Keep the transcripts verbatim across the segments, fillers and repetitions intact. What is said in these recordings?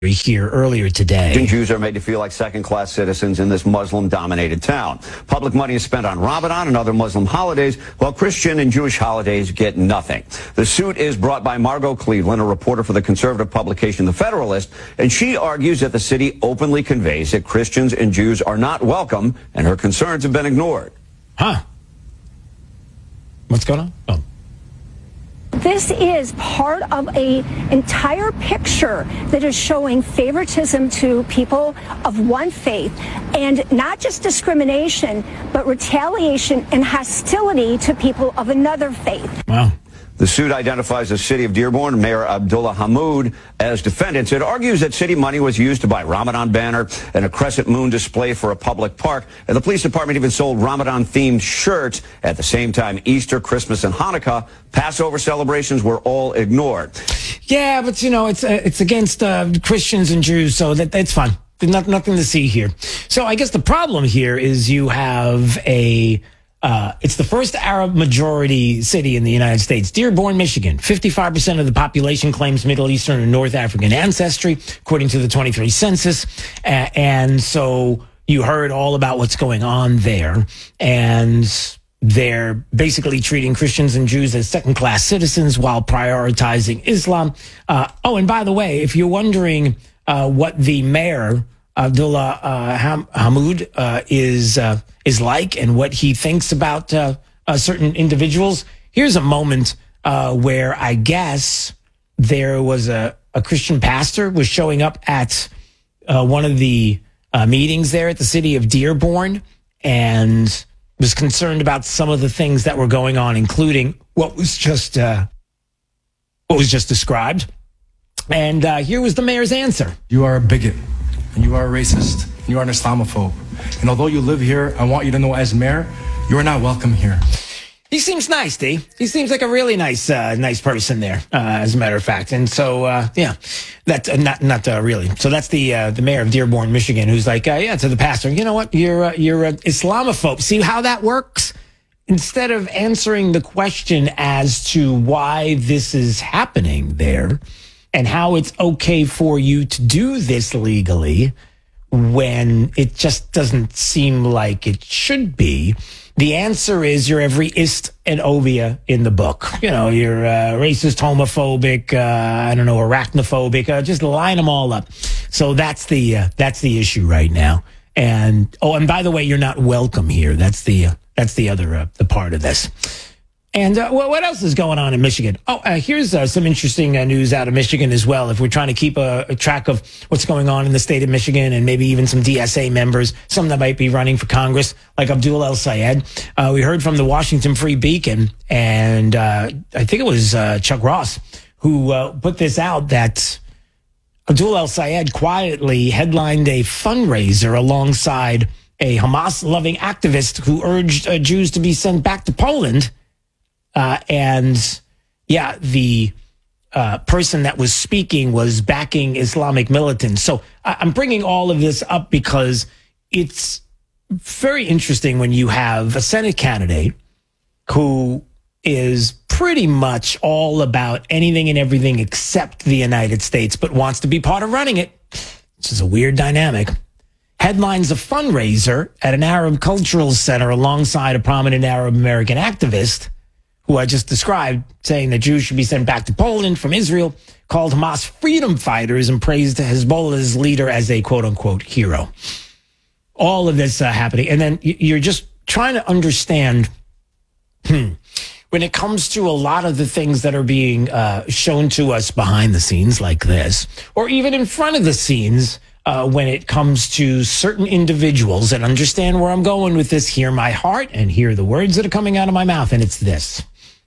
here earlier today. Jews are made to feel like second-class citizens in this Muslim-dominated town. Public money is spent on Ramadan and other Muslim holidays, while Christian and Jewish holidays get nothing. The suit is brought by Margot Cleveland, a reporter for the conservative publication The Federalist, and she argues that the city openly conveys that Christians and Jews are not welcome, and her concerns have been ignored. Huh? What's going on? Oh. This is part of an entire picture that is showing favoritism to people of one faith, and not just discrimination, but retaliation and hostility to people of another faith. Wow. The suit identifies the city of Dearborn and Mayor Abdullah Hammoud as defendants. It argues that city money was used to buy Ramadan banner and a crescent moon display for a public park. And the police department even sold Ramadan-themed shirts. At the same time, Easter, Christmas, and Hanukkah Passover celebrations were all ignored. Yeah, but, you know, it's uh, it's against uh, Christians and Jews, so that that's fine. There's not, nothing to see here. So I guess the problem here is you have a... Uh, it's the first Arab majority city in the United States. Dearborn, Michigan. fifty-five percent of the population claims Middle Eastern and North African ancestry, according to the twenty-three census. Uh, and so you heard all about what's going on there. And they're basically treating Christians and Jews as second-class citizens while prioritizing Islam. Uh, oh, and by the way, if you're wondering uh, what the mayor, Abdullah uh, Ham- Hammoud, uh, is uh, is like and what he thinks about uh, uh, certain individuals. Here's a moment uh, where I guess there was a, a Christian pastor was showing up at uh, one of the uh, meetings there at the city of Dearborn and was concerned about some of the things that were going on, including what was just uh, what was just described. And uh, here was the mayor's answer. You are a bigot. And you are a racist. You are an Islamophobe. And although you live here, I want you to know as mayor, you are not welcome here. He seems nice, D. He seems like a really nice, uh, nice person there, uh, as a matter of fact. And so, uh, yeah, that's uh, not, not uh, really. So that's the uh, the mayor of Dearborn, Michigan, who's like, uh, yeah, to the pastor, you know what? You're uh, you're an Islamophobe. See how that works? Instead of answering the question as to why this is happening there, and how it's okay for you to do this legally when it just doesn't seem like it should be. The answer is you're every ist and ovia in the book. You know, you're uh, racist, homophobic, uh, I don't know, arachnophobic. Uh, just line them all up. So that's the uh, that's the issue right now. And oh, and by the way, you're not welcome here. That's the uh, that's the other uh, the part of this. And uh, what else is going on in Michigan? Oh, uh, here's uh, some interesting uh, news out of Michigan as well. If we're trying to keep a, a track of what's going on in the state of Michigan and maybe even some D S A members, some that might be running for Congress, like Abdul El Sayed. Uh, we heard from the Washington Free Beacon, and uh, I think it was uh, Chuck Ross who uh, put this out that Abdul El Sayed quietly headlined a fundraiser alongside a Hamas-loving activist who urged uh, Jews to be sent back to Poland. Uh, and yeah, the uh, person that was speaking was backing Islamic militants. So I- I'm bringing all of this up because it's very interesting when you have a Senate candidate who is pretty much all about anything and everything except the United States, but wants to be part of running it, which is a weird dynamic. Headlines a fundraiser at an Arab cultural center alongside a prominent Arab American activist who I just described, saying that Jews should be sent back to Poland from Israel, called Hamas freedom fighters, and praised Hezbollah's leader as a quote-unquote hero. All of this uh, happening. And then you're just trying to understand, hmm, when it comes to a lot of the things that are being uh, shown to us behind the scenes like this, or even in front of the scenes, uh, when it comes to certain individuals, and understand where I'm going with this, hear my heart and hear the words that are coming out of my mouth, and it's this.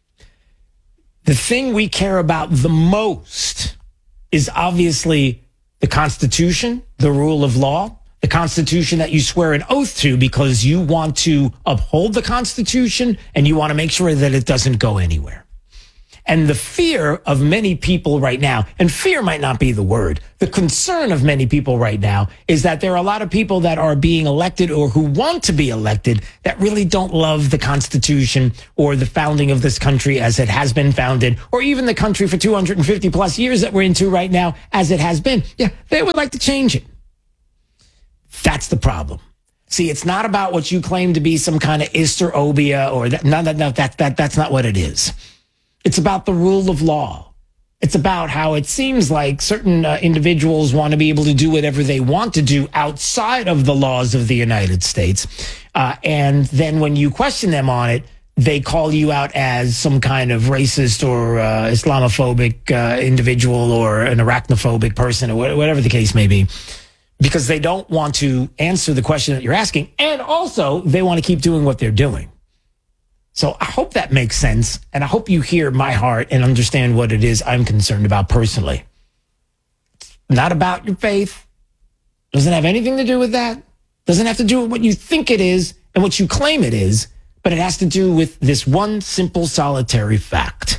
The thing we care about the most is obviously the Constitution, the rule of law, the Constitution that you swear an oath to because you want to uphold the Constitution and you want to make sure that it doesn't go anywhere. And the fear of many people right now, and fear might not be the word, the concern of many people right now is that there are a lot of people that are being elected or who want to be elected that really don't love the Constitution or the founding of this country as it has been founded, or even the country for two hundred fifty plus years that we're into right now as it has been. Yeah, they would like to change it. That's the problem. See, it's not about what you claim to be some kind of Isterobia or that. No, no, no, that, that, that's not what it is. It's about the rule of law. It's about how it seems like certain uh, individuals want to be able to do whatever they want to do outside of the laws of the United States. Uh, and then when you question them on it, they call you out as some kind of racist or uh, Islamophobic uh, individual or an arachnophobic person or wh- whatever the case may be, because they don't want to answer the question that you're asking. And also, they want to keep doing what they're doing. So I hope that makes sense. And I hope you hear my heart and understand what it is I'm concerned about personally. It's not about your faith. Doesn't have anything to do with that. Doesn't have to do with what you think it is and what you claim it is. But it has to do with this one simple solitary fact.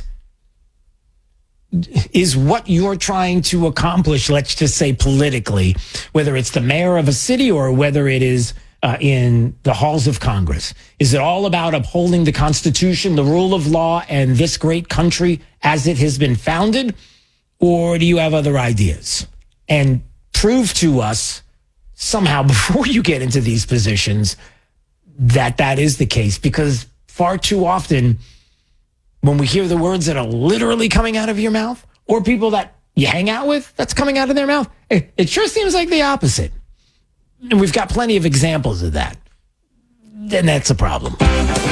Is what you're trying to accomplish, let's just say politically, whether it's the mayor of a city or whether it is uh, in the halls of Congress, is it all about upholding the Constitution, the rule of law, and this great country as it has been founded? Or do you have other ideas? And prove to us somehow before you get into these positions that that is the case, because far too often when we hear the words that are literally coming out of your mouth, or people that you hang out with that's coming out of their mouth, it, it sure seems like the opposite. And we've got plenty of examples of that. Then that's a problem. All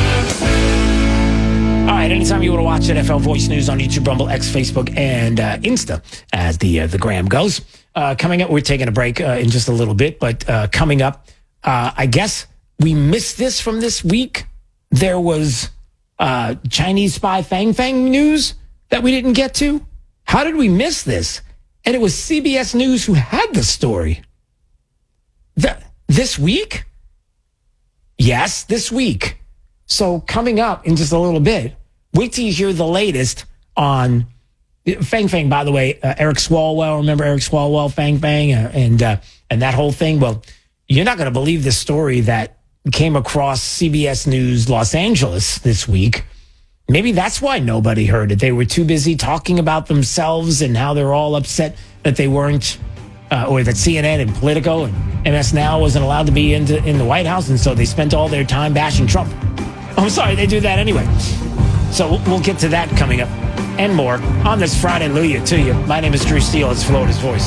right, anytime you want to watch N F L Voice News on YouTube, Rumble, X, Facebook, and uh, Insta, as the uh, the gram goes. Uh, coming up, we're taking a break uh, in just a little bit, but uh, coming up, uh, I guess we missed this from this week. There was uh, Chinese spy Fang Fang news that we didn't get to. How did we miss this? And it was C B S News who had the story. The, this week? Yes, this week. So coming up in just a little bit, wait till you hear the latest on Fang Fang. By the way, uh, Eric Swalwell, remember Eric Swalwell, Fang Fang, uh, and uh, and that whole thing? Well, you're not going to believe this story that came across C B S News Los Angeles this week. Maybe that's why nobody heard it. They were too busy talking about themselves and how they're all upset that they weren't, uh, or that C N N and Politico and M S Now wasn't allowed to be into, in the White House, and so they spent all their time bashing Trump. I'm sorry, they do that anyway. So we'll, we'll get to that coming up and more on this Friday. Hallelujah to you. My name is Drew Steele. It's Florida's Voice.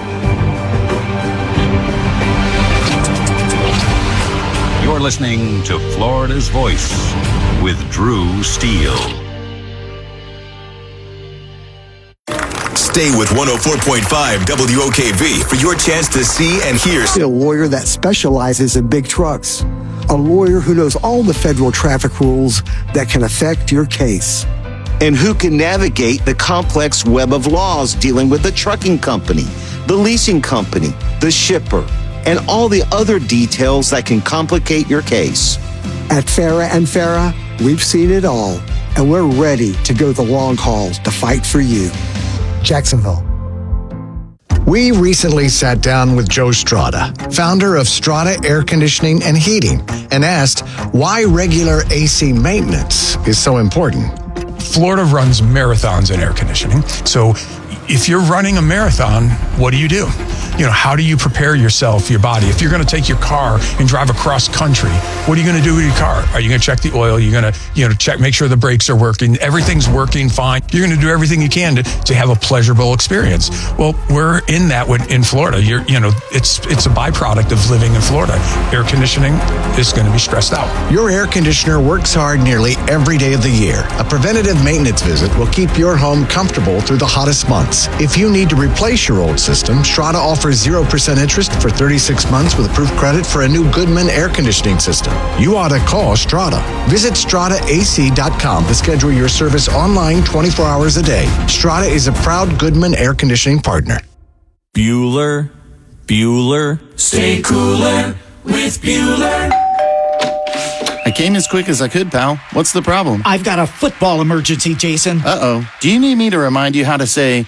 You're listening to Florida's Voice with Drew Steele. Stay with one oh four point five W O K V for your chance to see and hear. A lawyer that specializes in big trucks. A lawyer who knows all the federal traffic rules that can affect your case. And who can navigate the complex web of laws dealing with the trucking company, the leasing company, the shipper, and all the other details that can complicate your case. At Farah and Farah, we've seen it all, and we're ready to go the long haul to fight for you. Jacksonville. We recently sat down with Joe Strada, founder of Strada Air Conditioning and Heating, and asked why regular A C maintenance is so important. Florida runs marathons in air conditioning. So if you're running a marathon, what do you do? You know, how do you prepare yourself, your body? If you're going to take your car and drive across country, what are you going to do with your car? Are you going to check the oil? You're going to, you know, check, make sure the brakes are working. Everything's working fine. You're going to do everything you can to, to have a pleasurable experience. Well, we're in that with, in Florida. You're, you know, it's it's a byproduct of living in Florida. Air conditioning is going to be stressed out. Your air conditioner works hard nearly every day of the year. A preventative maintenance visit will keep your home comfortable through the hottest months. If you need to replace your old system, Strada offers zero percent interest for thirty-six months with approved credit for a new Goodman air conditioning system. You ought to call Strada. Visit strada A C dot com to schedule your service online twenty-four hours a day. Strada is a proud Goodman air conditioning partner. Bueller, Bueller. Stay cooler with Bueller. I came as quick as I could, pal. What's the problem? I've got a football emergency, Jason. Uh-oh. Do you need me to remind you how to say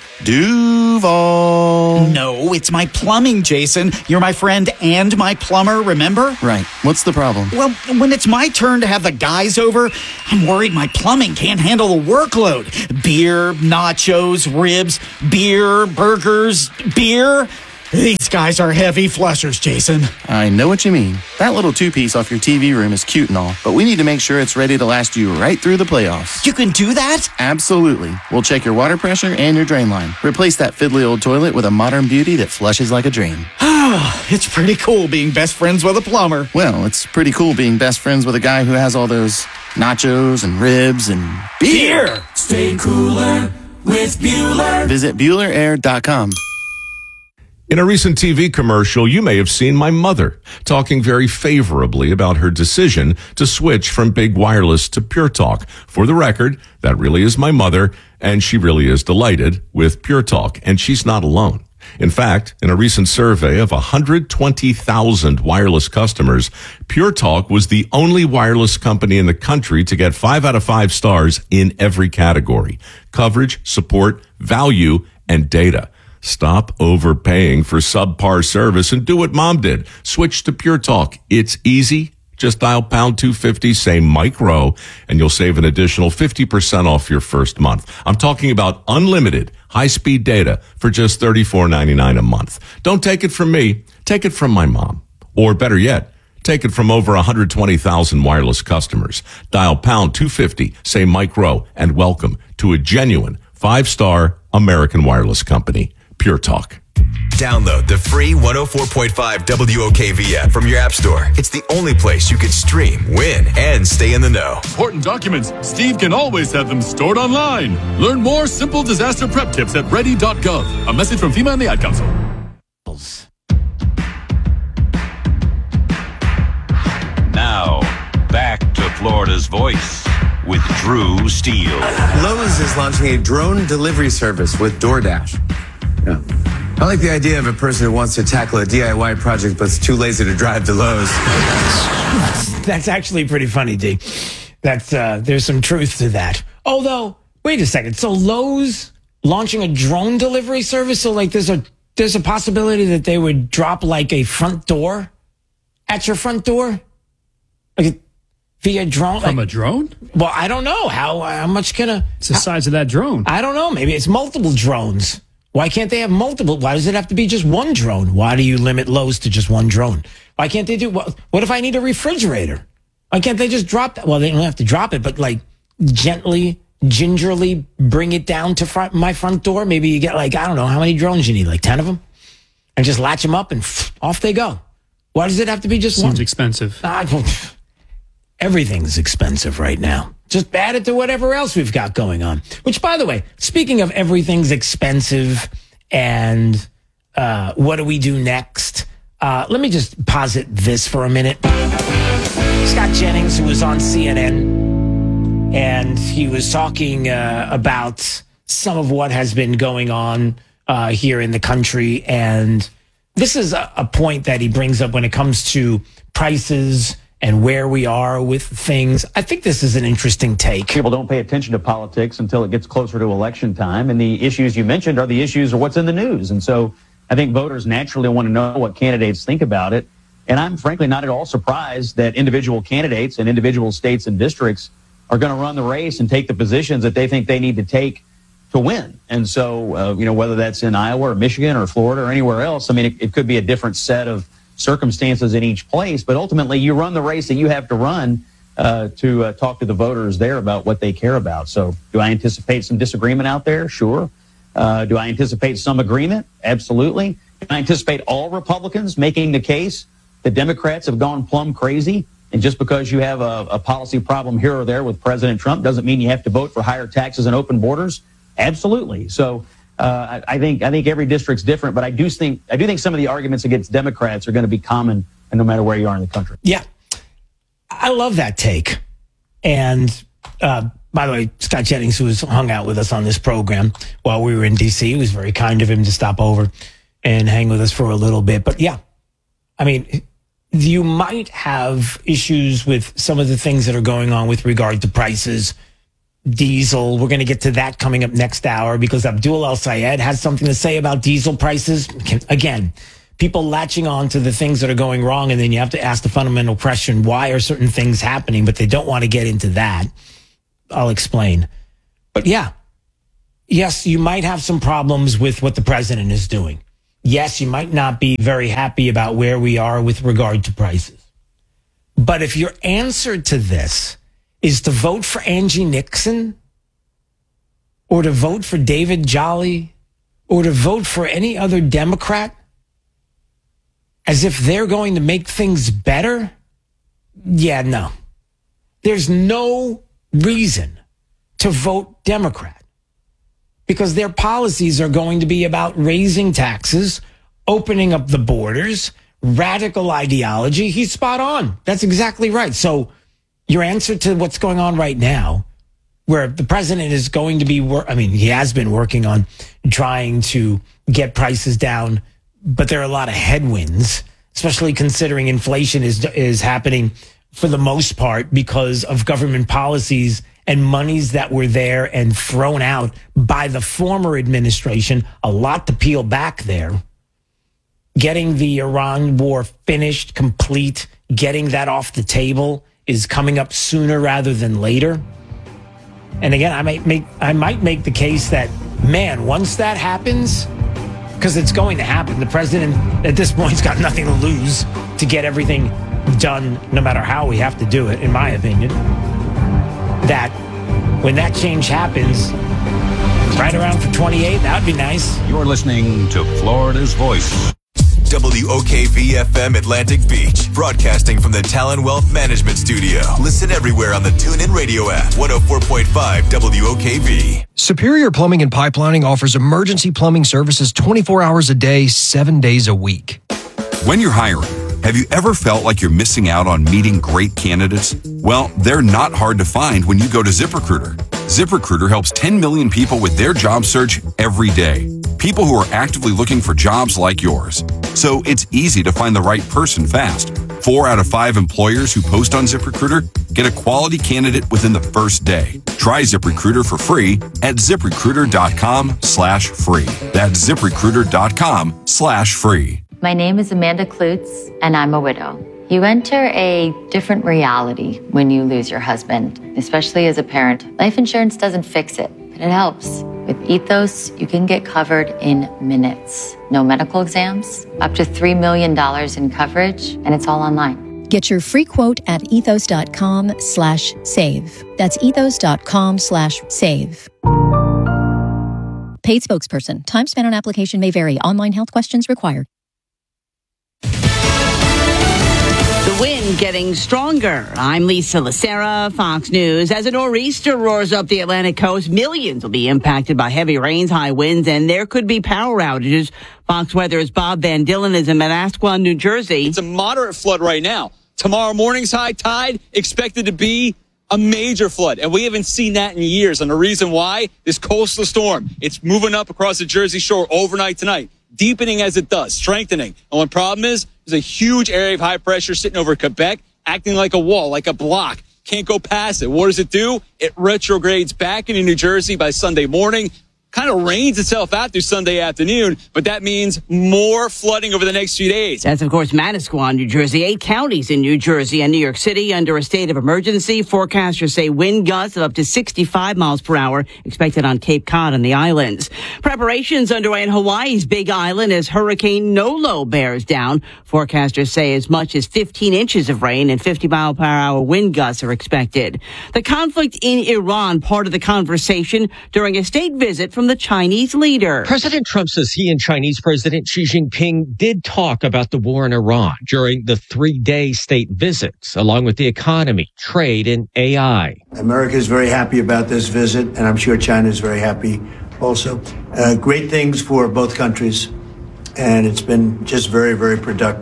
Duval? No, it's my plumbing, Jason. You're my friend and my plumber, remember? Right. What's the problem? Well, when it's my turn to have the guys over, I'm worried my plumbing can't handle the workload. Beer, nachos, ribs, beer, burgers, beer. These guys are heavy flushers, Jason. I know what you mean. That little two-piece off your T V room is cute and all, but we need to make sure it's ready to last you right through the playoffs. You can do that? Absolutely. We'll check your water pressure and your drain line. Replace that fiddly old toilet with a modern beauty that flushes like a dream. It's pretty cool being best friends with a plumber. Well, it's pretty cool being best friends with a guy who has all those nachos and ribs and beer. Beer. Stay cooler with Bueller. Visit Bueller Air dot com. In a recent T V commercial, you may have seen my mother talking very favorably about her decision to switch from Big Wireless to Pure Talk. For the record, that really is my mother, and she really is delighted with Pure Talk, and she's not alone. In fact, in a recent survey of one hundred twenty thousand wireless customers, Pure Talk was the only wireless company in the country to get five out of five stars in every category: coverage, support, value, and data. Stop overpaying for subpar service and do what Mom did. Switch to Pure Talk. It's easy. Just dial pound two fifty, say Mike Rowe, and you'll save an additional fifty percent off your first month. I'm talking about unlimited high-speed data for just thirty-four ninety-nine a month. Don't take it from me. Take it from my mom. Or better yet, take it from over one hundred twenty thousand wireless customers. Dial pound two fifty, say Mike Rowe, and welcome to a genuine five-star American wireless company. Pure Talk. Download the free one oh four point five W O K V app from your app store. It's the only place you can stream, win, and stay in the know. Important documents, Steve can always have them stored online. Learn more simple disaster prep tips at ready dot gov. A message from FEMA and the Ad Council. Now, back to Florida's Voice with Drew Steele. Lowe's is launching a drone delivery service with DoorDash. Yeah. I like the idea of a person who wants to tackle a D I Y project but's too lazy to drive to Lowe's. That's actually pretty funny, D. That's uh, there's some truth to that. Although, wait a second. So Lowe's launching a drone delivery service. So like, there's a there's a possibility that they would drop like a front door at your front door, like via drone. From like, a drone? Well, I don't know how how much can a. It's the size of that drone. I don't know. Maybe it's multiple drones. Why can't they have multiple? Why does it have to be just one drone? Why do you limit Lowe's to just one drone? Why can't they do, what, what if I need a refrigerator? Why can't they just drop that? Well, they don't have to drop it, but like gently, gingerly bring it down to front, my front door. Maybe you get like, I don't know, how many drones you need? Like ten of them? And just latch them up and pff, off they go. Why does it have to be just Seems one? Seems expensive. Uh, everything's expensive right now. Just add it to whatever else we've got going on. Which, by the way, speaking of everything's expensive and uh, what do we do next? Uh, let me just posit this for a minute. Scott Jennings, who was on C N N, and he was talking uh, about some of what has been going on uh, here in the country. And this is a, a point that he brings up when it comes to prices and where we are with things. I think this is an interesting take. People don't pay attention to politics until it gets closer to election time. And the issues you mentioned are the issues of what's in the news. And so I think voters naturally want to know what candidates think about it. And I'm frankly not at all surprised that individual candidates and individual states and districts are going to run the race and take the positions that they think they need to take to win. And so, uh, you know, whether that's in Iowa or Michigan or Florida or anywhere else, I mean, it, it could be a different set of circumstances in each place, but ultimately you run the race that you have to run uh, to uh, talk to the voters there about what they care about. So do I anticipate some disagreement out there? Sure. Uh, do I anticipate some agreement? Absolutely. Do I anticipate all Republicans making the case that Democrats have gone plumb crazy? And just because you have a, a policy problem here or there with President Trump doesn't mean you have to vote for higher taxes and open borders? Absolutely. So Uh, I, I think I think every district's different, but I do think I do think some of the arguments against Democrats are going to be common, and no matter where you are in the country. Yeah, I love that take. And uh, by the way, Scott Jennings, who was hung out with us on this program while we were in D C, it was very kind of him to stop over and hang with us for a little bit. But yeah, I mean, you might have issues with some of the things that are going on with regard to prices. Diesel, we're going to get to that coming up next hour because Abdul El-Sayed has something to say about diesel prices. Again, people latching on to the things that are going wrong, and then you have to ask the fundamental question, why are certain things happening? But they don't want to get into that. I'll explain. But yeah, yes, you might have some problems with what the president is doing. Yes, you might not be very happy about where we are with regard to prices. But if your answer to this is to vote for Angie Nixon or to vote for David Jolly or to vote for any other Democrat as if they're going to make things better, yeah, no. There's no reason to vote Democrat because their policies are going to be about raising taxes, opening up the borders, radical ideology. He's spot on. That's exactly right. So your answer to what's going on right now, where the president is going to be, wor- I mean, he has been working on trying to get prices down, but there are a lot of headwinds, especially considering inflation is is happening for the most part because of government policies and monies that were there and thrown out by the former administration. A lot to peel back there. Getting the Iran war finished, complete, getting that off the table is coming up sooner rather than later. And again, I might make I might make the case that, man, once that happens, because it's going to happen, the president at this point has got nothing to lose to get everything done, no matter how we have to do it, in my opinion, that when that change happens, right around for twenty-eight, that would be nice. You're listening to Florida's Voice. W O K V F M Atlantic Beach, broadcasting from the Talon Wealth Management Studio. Listen everywhere on the TuneIn Radio app. one oh four point five W O K V. Superior Plumbing and Pipelining offers emergency plumbing services twenty-four hours a day, seven days a week. When you're hiring, have you ever felt like you're missing out on meeting great candidates? Well, they're not hard to find when you go to ZipRecruiter. ZipRecruiter helps ten million people with their job search every day. People who are actively looking for jobs like yours. So it's easy to find the right person fast. Four out of five employers who post on ZipRecruiter get a quality candidate within the first day. Try ZipRecruiter for free at ZipRecruiter.com slash free. That's ZipRecruiter.com slash free. My name is Amanda Klutz, and I'm a widow. You enter a different reality when you lose your husband, especially as a parent. Life insurance doesn't fix it, but it helps. With Ethos, you can get covered in minutes. No medical exams, up to three million dollars in coverage, and it's all online. Get your free quote at ethos.com slash save. That's ethos.com slash save. Paid spokesperson. Time spent on application may vary. Online health questions required. The wind getting stronger. I'm Lisa Lacera, Fox News. As a nor'easter roars up the Atlantic coast, millions will be impacted by heavy rains, high winds, and there could be power outages. Fox Weather's Bob Van Dillen is in Manasquan, New Jersey. It's a moderate flood right now. Tomorrow morning's high tide expected to be a major flood, and we haven't seen that in years. And the reason why, this coastal storm, it's moving up across the Jersey Shore overnight tonight, deepening as it does, strengthening. And one problem is, there's a huge area of high pressure sitting over Quebec, acting like a wall, like a block. Can't go past it. What does it do? It retrogrades back into New Jersey by Sunday morning. Kind of rains itself out through Sunday afternoon, but that means more flooding over the next few days. That's, of course, Manasquan, New Jersey. Eight counties in New Jersey and New York City under a state of emergency. Forecasters say wind gusts of up to sixty-five miles per hour expected on Cape Cod and the islands. Preparations underway in Hawaii's Big Island as Hurricane Nolo bears down. Forecasters say as much as fifteen inches of rain and fifty mile per hour wind gusts are expected. The conflict in Iran, part of the conversation during a state visit from the Chinese leader. President Trump says he and Chinese President Xi Jinping did talk about the war in Iran during the three-day state visits, along with the economy, trade, and A I. America is very happy about this visit, and I'm sure China is very happy also. Uh, great things for both countries, and it's been just very, very productive.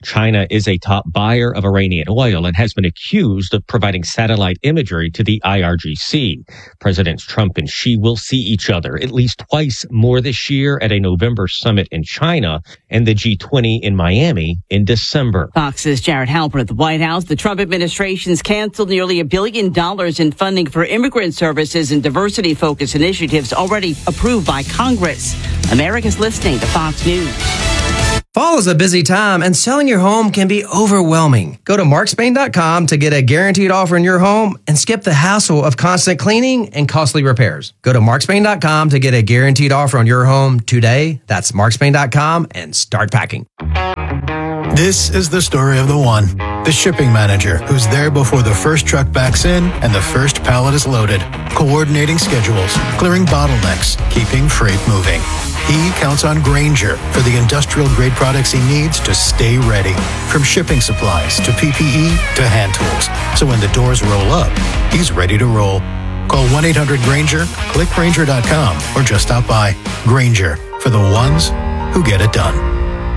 China is a top buyer of Iranian oil and has been accused of providing satellite imagery to the I R G C. Presidents Trump and Xi will see each other at least twice more this year at a November summit in China and the G twenty in Miami in December. Fox's Jared Halpern at the White House. The Trump administration's canceled nearly a billion dollars in funding for immigrant services and diversity-focused initiatives already approved by Congress. America's listening to Fox News. Fall is a busy time and selling your home can be overwhelming. Go to mark spain dot com to get a guaranteed offer in your home and skip the hassle of constant cleaning and costly repairs. Go to mark spain dot com to get a guaranteed offer on your home today. That's mark spain dot com and start packing. This is the story of the one, the shipping manager who's there before the first truck backs in and the first pallet is loaded, coordinating schedules, clearing bottlenecks, keeping freight moving. He counts on Grainger for the industrial-grade products he needs to stay ready, from shipping supplies to P P E to hand tools. So when the doors roll up, he's ready to roll. Call one eight hundred Grainger, click Grainger dot com, or just stop by. Grainger, for the ones who get it done.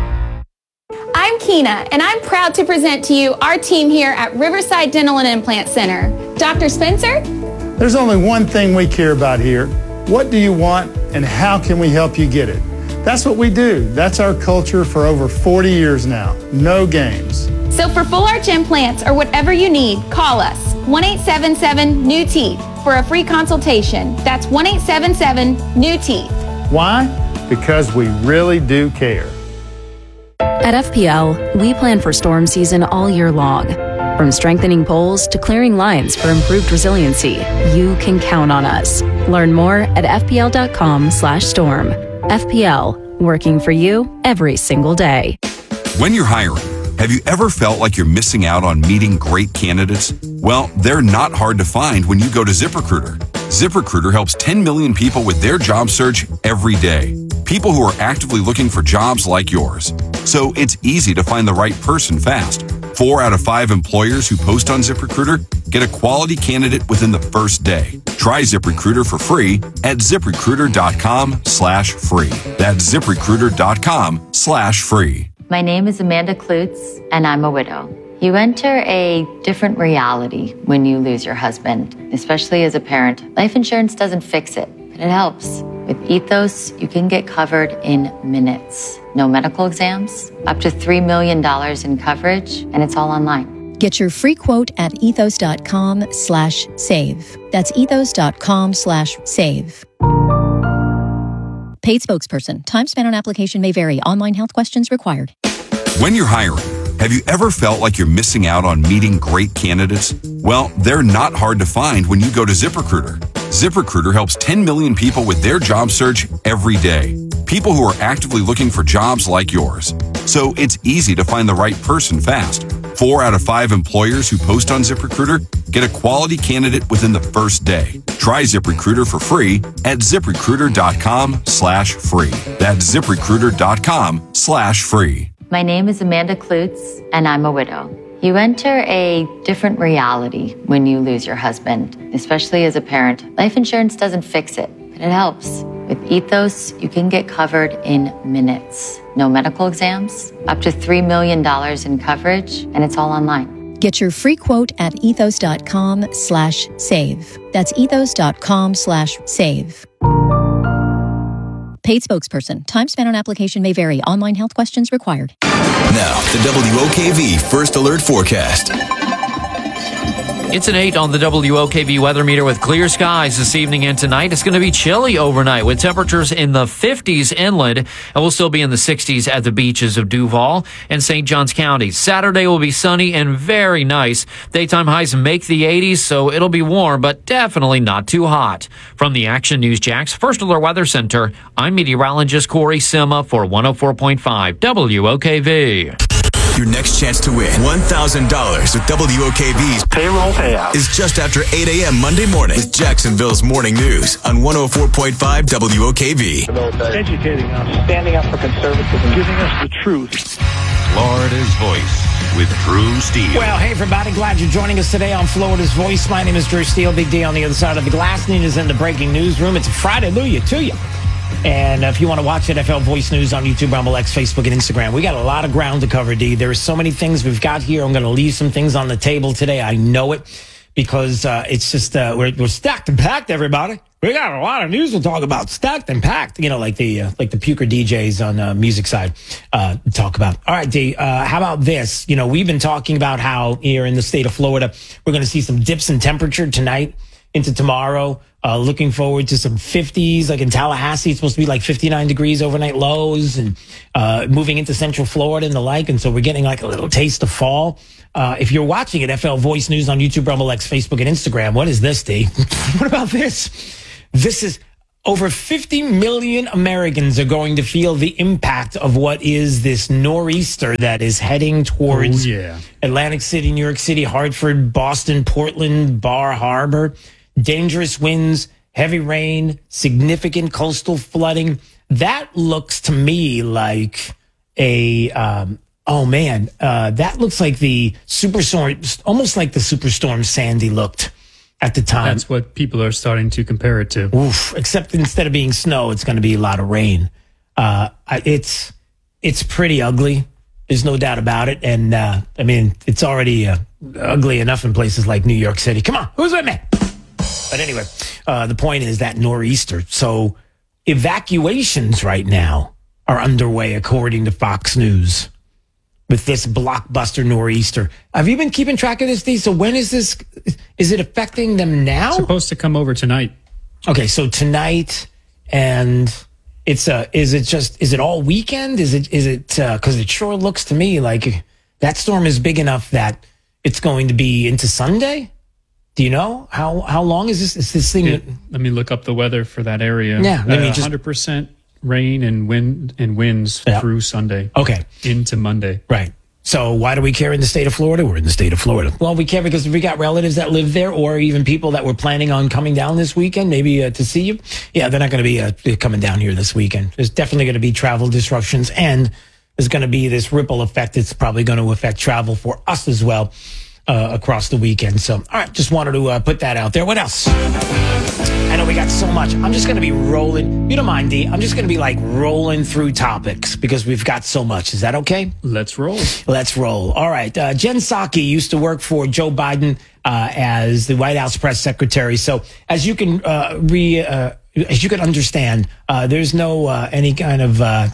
I'm Keena, and I'm proud to present to you our team here at Riverside Dental and Implant Center. Doctor Spencer? There's only one thing we care about here. What do you want, and how can we help you get it? That's what we do. That's our culture for over forty years now. No games. So for full arch implants or whatever you need, call us one eight seven seven new teeth for a free consultation. That's one eight seven seven new teeth. Why? Because we really do care. At F P L, we plan for storm season all year long. From strengthening poles to clearing lines for improved resiliency, you can count on us. Learn more at f p l dot com slash storm. F P L, working for you every single day. When you're hiring, have you ever felt like you're missing out on meeting great candidates? Well, they're not hard to find when you go to ZipRecruiter. ZipRecruiter helps ten million people with their job search every day. People who are actively looking for jobs like yours. So it's easy to find the right person fast. Four out of five employers who post on ZipRecruiter get a quality candidate within the first day. Try ZipRecruiter for free at ZipRecruiter dot com slash free. That's ZipRecruiter dot com slash free. My name is Amanda Klutz, and I'm a widow. You enter a different reality when you lose your husband, especially as a parent. Life insurance doesn't fix it, but it helps. With Ethos, you can get covered in minutes. No medical exams, up to three million dollars in coverage, and it's all online. Get your free quote at ethos dot com slash save. That's ethos dot com slash save. Paid spokesperson. Time spent on application may vary. Online health questions required. When you're hiring, have you ever felt like you're missing out on meeting great candidates? Well, they're not hard to find when you go to ZipRecruiter. ZipRecruiter helps ten million people with their job search every day. People who are actively looking for jobs like yours. So it's easy to find the right person fast. Four out of five employers who post on ZipRecruiter get a quality candidate within the first day. Try ZipRecruiter for free at ZipRecruiter dot com slash free. That's ZipRecruiter dot com slash free. My name is Amanda Klutz, and I'm a widow. You enter a different reality when you lose your husband, especially as a parent. Life insurance doesn't fix it, but it helps. With Ethos, you can get covered in minutes. No medical exams, up to three million dollars in coverage, and it's all online. Get your free quote at ethos dot com slash save. That's ethos dot com slash save. Paid spokesperson. Time spent on application may vary. Online health questions required. Now, the W O K V First Alert Forecast. It's an eight on the W O K V weather meter with clear skies this evening and tonight. It's going to be chilly overnight with temperatures in the fifties inland, and we'll still be in the sixties at the beaches of Duval and Saint Johns counties. Saturday will be sunny and very nice. Daytime highs make the eighties, so it'll be warm, but definitely not too hot. From the Action News Jax First Alert Weather Center, I'm meteorologist Corey Sima for one oh four point five W O K V. Your next chance to win one thousand dollars with W O K V's payroll payout is just after eight a.m. Monday morning with Jacksonville's Morning News on one oh four point five W O K V. Educating us, standing up for conservatism, giving us the truth. Florida's Voice with Drew Steele. Well, hey, everybody. Glad you're joining us today on Florida's Voice. My name is Drew Steele. Big D on the other side of the glass. Nina's in the breaking newsroom. It's a Friday. Hallelujah to you. And if you want to watch N F L Voice News on YouTube, Rumble X, Facebook, and Instagram, we got a lot of ground to cover, D. There are so many things we've got here. I'm going to leave some things on the table today. I know it because uh, it's just, uh, we're, we're stacked and packed, everybody. We got a lot of news to talk about, stacked and packed, you know, like the uh, like the puker D Js on the uh, music side uh, talk about. All right, D, uh, how about this? You know, we've been talking about how here in the state of Florida, we're going to see some dips in temperature tonight into tomorrow. Uh, looking forward to some fifties, like in Tallahassee, it's supposed to be like fifty-nine degrees overnight lows, and uh, moving into Central Florida and the like. And so we're getting like a little taste of fall. Uh, if you're watching at N F L Voice News on YouTube, Rumble X, Facebook, and Instagram, what is this, D? What about this? This is over fifty million Americans are going to feel the impact of what is this nor'easter that is heading towards oh, yeah. Atlantic City, New York City, Hartford, Boston, Portland, Bar Harbor. Dangerous winds, heavy rain, significant coastal flooding. That looks to me like a, um, oh man, uh, that looks like the superstorm, almost like the superstorm Sandy looked at the time. That's what people are starting to compare it to. Oof, except instead of being snow, it's going to be a lot of rain. Uh, it's, it's pretty ugly. There's no doubt about it. And, uh, I mean, it's already uh, ugly enough in places like New York City. Come on, who's with me? But anyway, uh, the point is that nor'easter. So evacuations right now are underway, according to Fox News, with this blockbuster nor'easter. Have you been keeping track of this, D? So when is this? Is it affecting them now? It's supposed to come over tonight. Okay, so tonight, and it's uh, is it just is it all weekend? Is it is it because uh, it sure looks to me like that storm is big enough that it's going to be into Sunday? Do you know how how long is this? Is this thing? It, let me look up the weather for that area. Yeah, let me uh, just one hundred percent rain and wind and winds yeah. through Sunday. Okay, into Monday. Right. So why do we care in the state of Florida? We're in the state of Florida. Well, we care because we got relatives that live there, or even people that were planning on coming down this weekend, maybe uh, to see you. Yeah, they're not going to be uh, coming down here this weekend. There's definitely going to be travel disruptions, and there's going to be this ripple effect. It's probably going to affect travel for us as well. Uh, across the weekend. So, all right, just wanted to uh, put that out there. What else? I know we got so much. I'm just going to be rolling. You don't mind, D. I'm just going to be like rolling through topics because we've got so much. Is that okay? Let's roll. Let's roll. All right. Uh, Jen Psaki used to work for Joe Biden uh, as the White House press secretary. So, as you can uh, re, uh, as you can understand, uh, there's no uh, any kind of uh,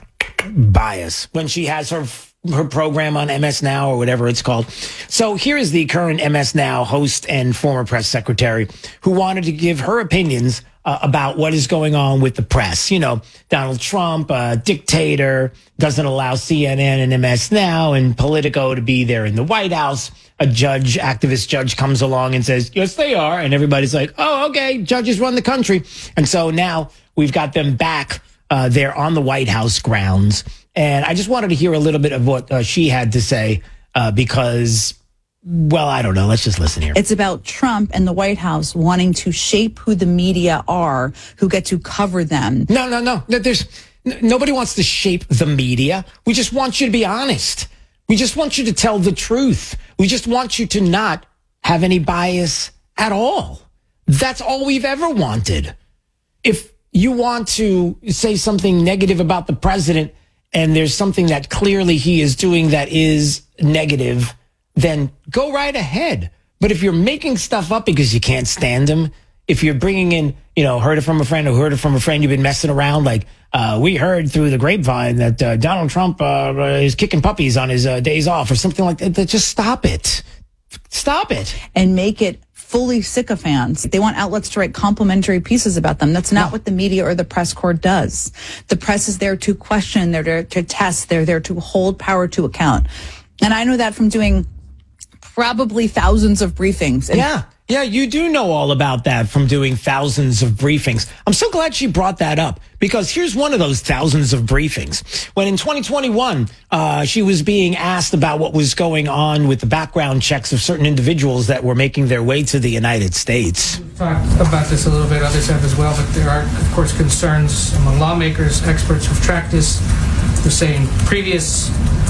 bias when she has her. her program on M S Now or whatever it's called. So here is the current M S Now host and former press secretary who wanted to give her opinions uh, about what is going on with the press. You know, Donald Trump, uh, dictator, doesn't allow C N N and M S Now and Politico to be there in the White House. A judge, activist judge comes along and says, yes, they are. And everybody's like, oh, okay, judges run the country. And so now we've got them back uh, there on the White House grounds. And I just wanted to hear a little bit of what uh, she had to say uh, because, well, I don't know. Let's just listen here. It's about Trump and the White House wanting to shape who the media are, who get to cover them. No, no, no. There's n- nobody wants to shape the media. We just want you to be honest. We just want you to tell the truth. We just want you to not have any bias at all. That's all we've ever wanted. If you want to say something negative about the president, and there's something that clearly he is doing that is negative, then go right ahead. But if you're making stuff up because you can't stand him, if you're bringing in, you know, heard it from a friend or heard it from a friend, you've been messing around like, uh, we heard through the grapevine that uh, Donald Trump uh, is kicking puppies on his uh, days off or something like that, just stop it. Stop it. And make it fully sycophants. They want outlets to write complimentary pieces about them. That's not no. what the media or the press corps does. The press is there to question, they're there to test, they're there to hold power to account. And I know that from doing probably thousands of briefings. And yeah. Yeah, you do know all about that from doing thousands of briefings. I'm so glad she brought that up because here's one of those thousands of briefings. When in twenty twenty-one, uh, she was being asked about what was going on with the background checks of certain individuals that were making their way to the United States. We've talked about this a little bit, others have as well, but there are, of course, concerns among lawmakers, experts who've tracked this. They're saying previous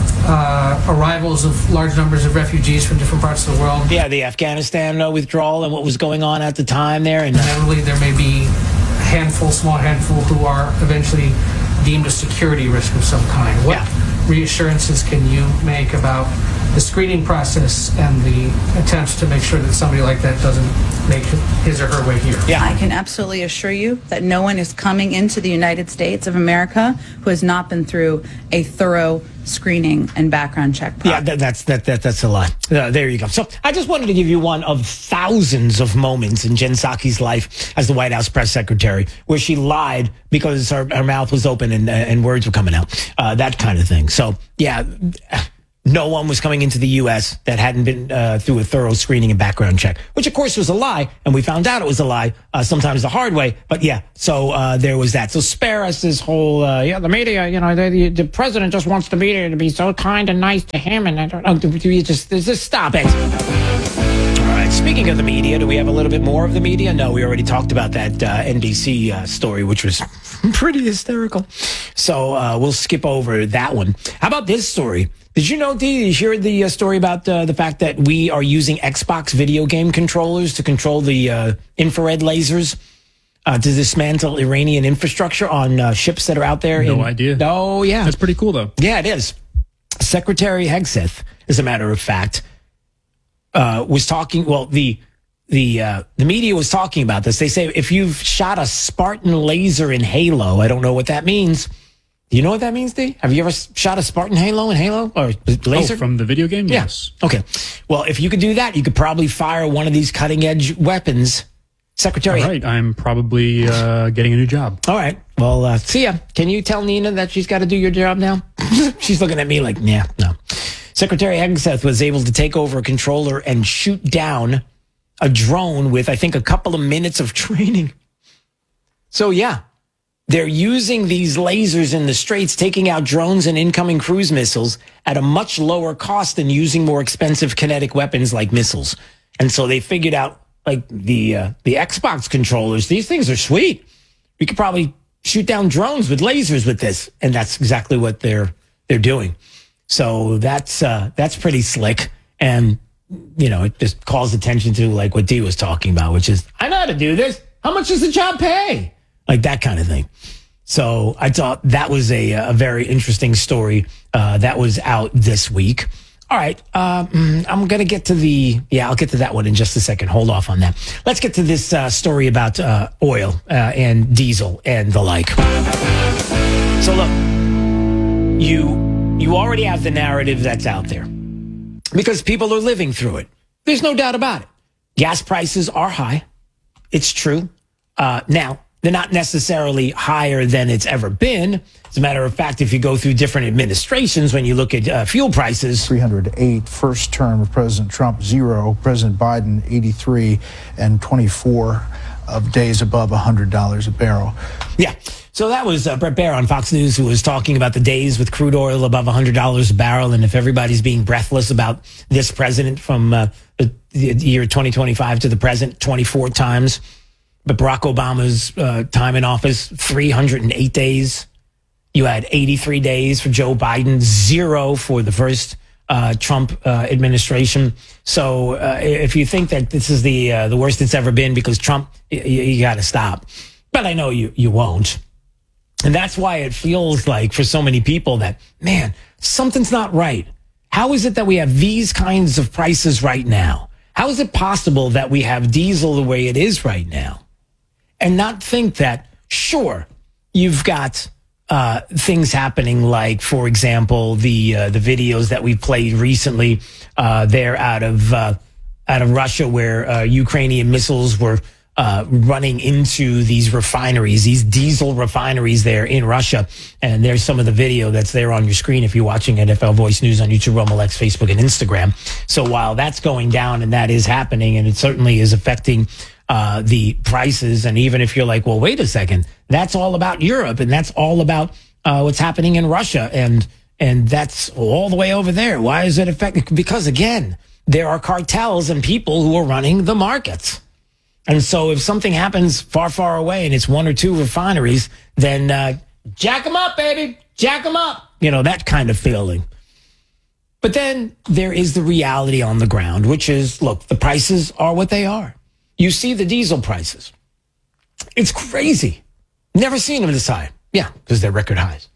Uh, arrivals of large numbers of refugees from different parts of the world. Yeah, the Afghanistan uh, withdrawal and what was going on at the time there. And inevitably there may be handful, small handful, who are eventually deemed a security risk of some kind. What yeah. reassurances can you make about the screening process and the attempts to make sure that somebody like that doesn't make his or her way here? Yeah. I can absolutely assure you that no one is coming into the United States of America who has not been through a thorough screening and background check process. Yeah, that, that's that, that that's a lie. Uh, there you go. So I just wanted to give you one of thousands of moments in Jen Psaki's life as the White House press secretary where she lied because her, her mouth was open and, uh, and words were coming out. Uh, that kind of thing. So, yeah. No one was coming into the U S that hadn't been uh, through a thorough screening and background check, which, of course, was a lie. And we found out it was a lie, uh, sometimes the hard way. But, yeah, so uh, there was that. So spare us this whole, uh, yeah, the media, you know, the, the president just wants the media to be so kind and nice to him. And I don't know, do you just, just stop it. All right, speaking of the media, do we have a little bit more of the media? No, we already talked about that uh, N B C uh, story, which was pretty hysterical. So uh, we'll skip over that one. How about this story? Did you know, Dee, did you hear the uh, story about uh, the fact that we are using Xbox video game controllers to control the uh, infrared lasers uh, to dismantle Iranian infrastructure on uh, ships that are out there? No in- idea. Oh, yeah. That's pretty cool, though. Yeah, it is. Secretary Hegseth, as a matter of fact, uh, was talking, well, the the uh, the media was talking about this. They say if you've shot a Spartan laser in Halo, I don't know what that means. Do you know what that means, Dee? Have you ever shot a Spartan Halo in Halo? Or laser? Oh, from the video game? Yeah. Yes. Okay. Well, if you could do that, you could probably fire one of these cutting-edge weapons. Secretary. All right. I'm probably uh, getting a new job. All right. Well, uh, see ya. Can you tell Nina that she's got to do your job now? She's looking at me like, yeah, no. Secretary Hegseth was able to take over a controller and shoot down a drone with, I think, a couple of minutes of training. So, yeah. They're using these lasers in the Straits, taking out drones and incoming cruise missiles at a much lower cost than using more expensive kinetic weapons like missiles. And so they figured out, like, the uh, the Xbox controllers, these things are sweet. We could probably shoot down drones with lasers with this. And that's exactly what they're they're doing. So that's uh, that's pretty slick. And, you know, it just calls attention to, like, what Dee was talking about, which is, I know how to do this. How much does the job pay? Like that kind of thing. So I thought that was a, a very interesting story uh, that was out this week. All right. Um, I'm going to get to the, yeah, I'll get to that one in just a second. Hold off on that. Let's get to this uh, story about uh, oil uh, and diesel and the like. So look, you, you already have the narrative that's out there because people are living through it. There's no doubt about it. Gas prices are high. It's true. Uh, now, they're not necessarily higher than it's ever been. As a matter of fact, if you go through different administrations, when you look at uh, fuel prices. three hundred eight, first term of President Trump, zero. President Biden, eighty-three, and twenty-four of days above one hundred dollars a barrel. Yeah. So that was uh, Brett Baer on Fox News who was talking about the days with crude oil above one hundred dollars a barrel. And if everybody's being breathless about this president from uh, the, the year twenty twenty-five to the present, twenty-four times. But Barack Obama's uh, time in office, three hundred eight days. You had eighty-three days for Joe Biden, zero for the first uh, Trump uh, administration. So uh, if you think that this is the uh, the worst it's ever been because Trump, you, you got to stop. But I know you you won't. And that's why it feels like for so many people that, man, something's not right. How is it that we have these kinds of prices right now? How is it possible that we have diesel the way it is right now? And not think that, sure, you've got uh, things happening like, for example, the uh, the videos that we played recently uh, there out of uh, out of Russia, where uh, Ukrainian missiles were uh, running into these refineries, these diesel refineries there in Russia. And there's some of the video that's there on your screen if you're watching N F L Voice News on YouTube, Rumble X, Facebook, and Instagram. So while that's going down and that is happening, and it certainly is affecting Uh, the prices. And even if you're like, well, wait a second, that's all about Europe and that's all about uh, what's happening in Russia. And, and that's all the way over there. Why is it affecting? Because again, there are cartels and people who are running the markets. And so if something happens far, far away and it's one or two refineries, then uh, jack them up, baby, jack them up. You know, that kind of feeling. But then there is the reality on the ground, which is, look, the prices are what they are. You see the diesel prices. It's crazy. Never seen them this high. Yeah, because they're record highs.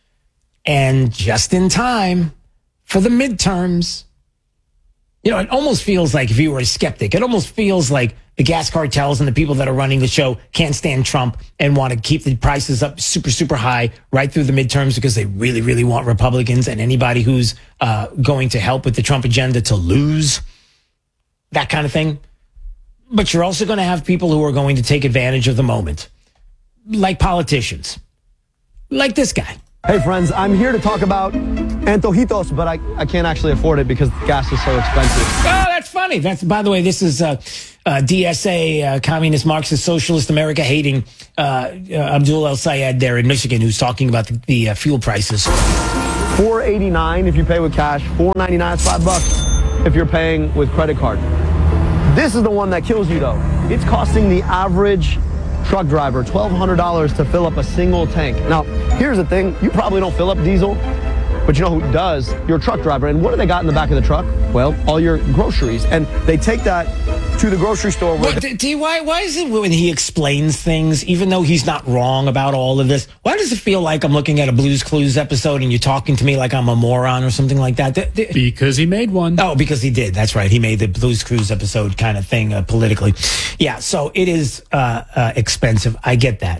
And just in time for the midterms. You know, it almost feels like, if you were a skeptic, it almost feels like the gas cartels and the people that are running the show can't stand Trump and want to keep the prices up super, super high right through the midterms because they really, really want Republicans and anybody who's uh, going to help with the Trump agenda to lose, that kind of thing. But you're also going to have people who are going to take advantage of the moment, like politicians, like this guy. Hey friends, I'm here to talk about antojitos, but I, I can't actually afford it because gas is so expensive. Oh, that's funny. That's, by the way, this is uh, uh, D S A, uh, Communist, Marxist, Socialist, America hating uh, uh, Abdul El Sayed there in Michigan, who's talking about the, the uh, fuel prices. four eighty-nine if you pay with cash, four ninety-nine is five bucks if you're paying with credit card. This is the one that kills you though. It's costing the average truck driver twelve hundred dollars to fill up a single tank. Now, here's the thing. You probably don't fill up diesel, but you know who does? Your truck driver. And what do they got in the back of the truck? Well, all your groceries. And they take that to the grocery store. Where but, D, why, why is it when he explains things, even though he's not wrong about all of this, why does it feel like I'm looking at a Blue's Clues episode and you're talking to me like I'm a moron or something like that? D- d- because he made one. Oh, because he did. That's right. He made the Blue's Clues episode kind of thing uh, politically. Yeah, so it is uh, uh, expensive. I get that.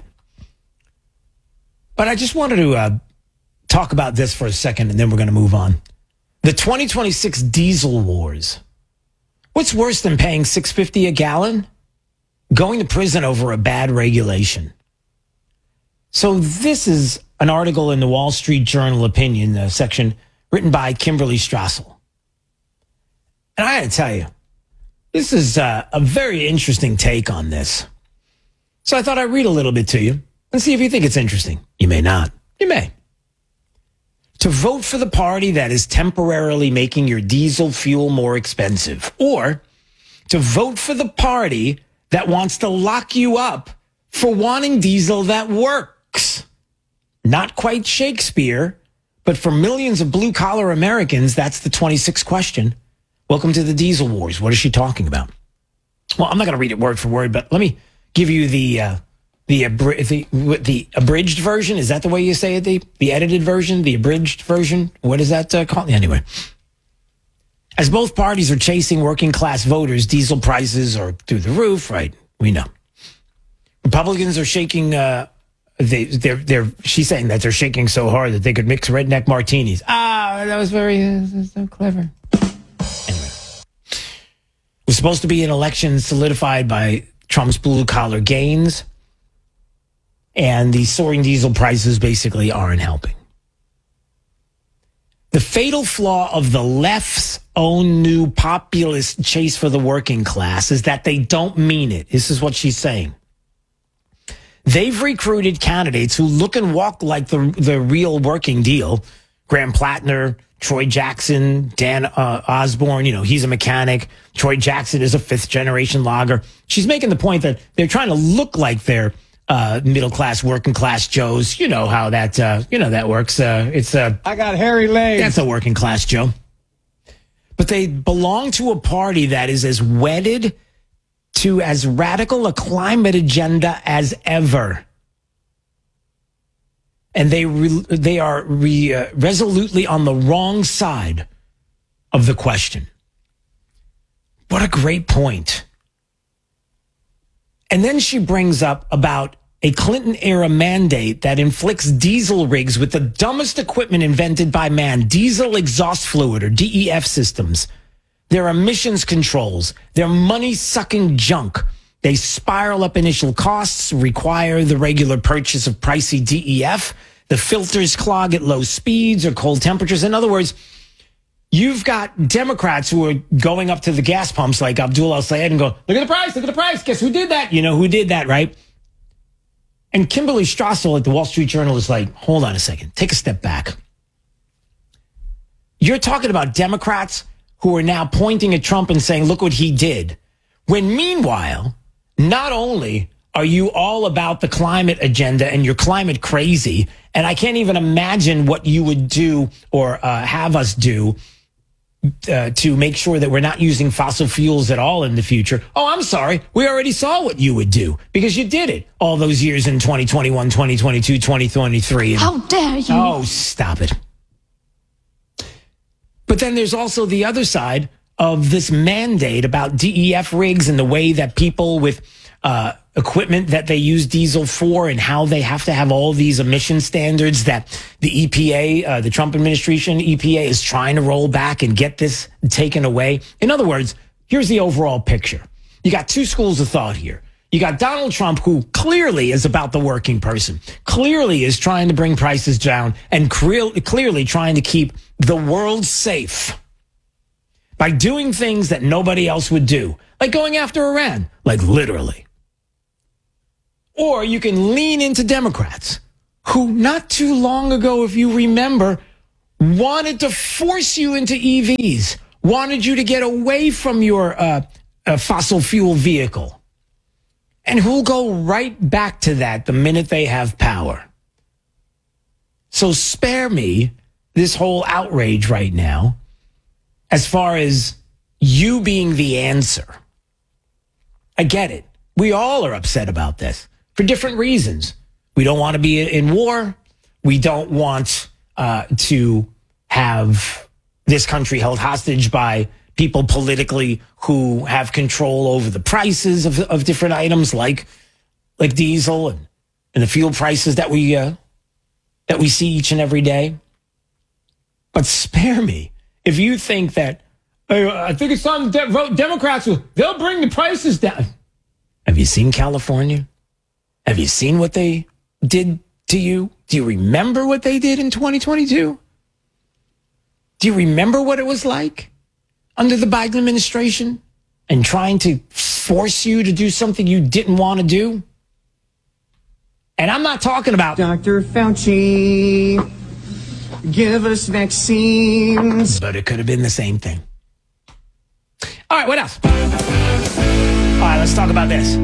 But I just wanted to uh, talk about this for a second, and then we're going to move on. The twenty twenty-six diesel wars. What's worse than paying six dollars and fifty cents a gallon? Going to prison over a bad regulation. So this is an article in the Wall Street Journal opinion uh, section written by Kimberly Strassel. And I got to tell you, this is uh, a very interesting take on this. So I thought I'd read a little bit to you and see if you think it's interesting. You may not. You may. To vote for the party that is temporarily making your diesel fuel more expensive, or to vote for the party that wants to lock you up for wanting diesel that works. Not quite Shakespeare, but for millions of blue-collar Americans, that's the twenty-sixth question. Welcome to the diesel wars. What is she talking about? Well, I'm not going to read it word for word, but let me give you the... Uh, The, abri- the the abridged version, is that the way you say it? The, the edited version, the abridged version? What is that uh, called? Anyway. As both parties are chasing working class voters, diesel prices are through the roof, right? We know. Republicans are shaking, uh, they, they're, they're, she's saying that they're shaking so hard that they could mix redneck martinis. Ah, that was very, uh, so clever. Anyway. It was supposed to be an election solidified by Trump's blue collar gains. And the soaring diesel prices basically aren't helping. The fatal flaw of the left's own new populist chase for the working class is that they don't mean it. This is what she's saying. They've recruited candidates who look and walk like the, the real working deal. Graham Plattner, Troy Jackson, Dan uh, Osborne, you know, he's a mechanic. Troy Jackson is a fifth generation logger. She's making the point that they're trying to look like they're Uh, middle class, working class Joes. You know how that, uh, you know, that works. Uh, it's uh, I got hairy legs. That's a working class Joe. But they belong to a party that is as wedded to as radical a climate agenda as ever. And they re- they are re- uh, resolutely on the wrong side of the question. What a great point. And then she brings up about a Clinton-era mandate that inflicts diesel rigs with the dumbest equipment invented by man, diesel exhaust fluid, or D E F systems. Their emissions controls, their money-sucking junk. They spiral up initial costs, require the regular purchase of pricey D E F. The filters clog at low speeds or cold temperatures. In other words, you've got Democrats who are going up to the gas pumps like Abdul El Sayed and go, look at the price, look at the price. Guess who did that? You know who did that, right? And Kimberly Strassel at the Wall Street Journal is like, hold on a second. Take a step back. You're talking about Democrats who are now pointing at Trump and saying, look what he did. When meanwhile, not only are you all about the climate agenda and you're climate crazy, and I can't even imagine what you would do or uh, have us do uh, to make sure that we're not using fossil fuels at all in the future. Oh, I'm sorry. We already saw what you would do because you did it all those years in twenty twenty-one, twenty twenty-two, twenty twenty-three. How dare you? Oh, stop it. But then there's also the other side of this mandate about D E F rigs and the way that people with uh, equipment that they use diesel for and how they have to have all these emission standards that the E P A, uh, the Trump administration, E P A is trying to roll back and get this taken away. In other words, here's the overall picture. You got two schools of thought here. You got Donald Trump, who clearly is about the working person, clearly is trying to bring prices down and cre- clearly trying to keep the world safe by doing things that nobody else would do, like going after Iran, like literally. Or you can lean into Democrats who not too long ago, if you remember, wanted to force you into E Vs, wanted you to get away from your uh, uh, fossil fuel vehicle, and who'll go right back to that the minute they have power. So spare me this whole outrage right now as far as you being the answer. I get it. We all are upset about this for different reasons. We don't want to be in war. We don't want uh, to have this country held hostage by people politically who have control over the prices of, of different items like like diesel and, and the fuel prices that we uh, that we see each and every day. But spare me if you think that, hey, I think it's time to vote Democrats, they'll bring the prices down. Have you seen California? Have you seen what they did to you? Do you remember what they did in twenty twenty-two? Do you remember what it was like under the Biden administration and trying to force you to do something you didn't want to do? And I'm not talking about Doctor Fauci, give us vaccines. But it could have been the same thing. All right, what else? All right, let's talk about this.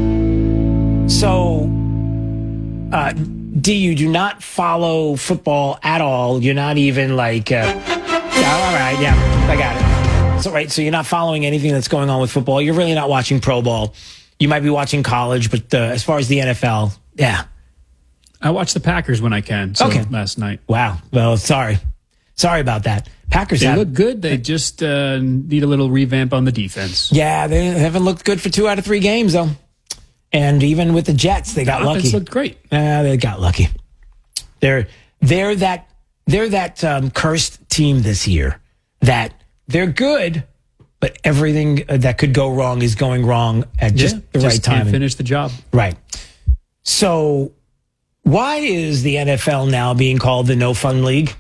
So, uh, D, you do not follow football at all. You're not even like, uh, yeah, all right, yeah, I got it. So, right, so you're not following anything that's going on with football. You're really not watching pro ball. You might be watching college, but uh, as far as the N F L, yeah. I watch the Packers when I can. So Okay. last night. Wow. Well, sorry. Sorry about that. Packers They have, look good. They just uh, need a little revamp on the defense. yeah, they haven't looked good for two out of three games, though. And even with the Jets, they got The offense lucky. looked great. Yeah, they got lucky. They're they're that they're that um, cursed team this year that they're good, but everything that could go wrong is going wrong at just Yeah, the just right time. can't finish the job. Right. So, why is the N F L now being called the No Fun League?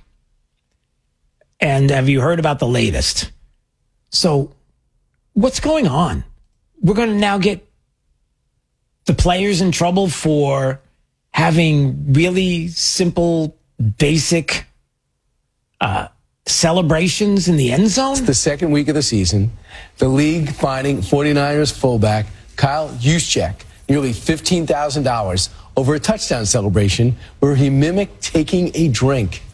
And have you heard about the latest? So, what's going on? We're going to now get the players in trouble for having really simple, basic uh, celebrations in the end zone? It's the second week of the season. The league fining 49ers fullback Kyle Juszczyk nearly fifteen thousand dollars over a touchdown celebration where he mimicked taking a drink.